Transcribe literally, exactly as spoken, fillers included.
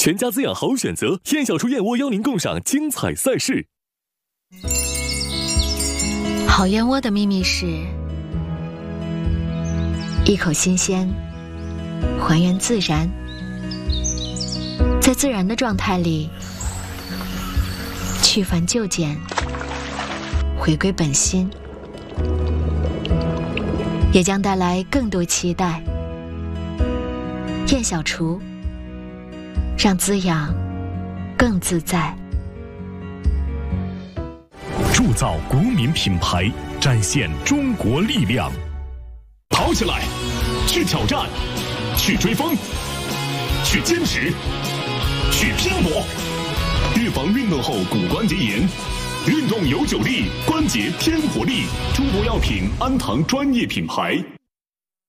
全家滋养好选择，燕小厨燕窝邀您共赏精彩赛事。 好燕窝的秘密是一口新鲜，还原自然，在自然的状态里去繁就简，回归本心，也将带来更多期待。燕小厨，让滋养更自在。 铸造国民品牌，展现中国力量。跑起来，去挑战，去追风，去坚持，去拼搏。预防运动后骨关节炎，运动有九力，关节添活力。中国药品安堂专业品牌。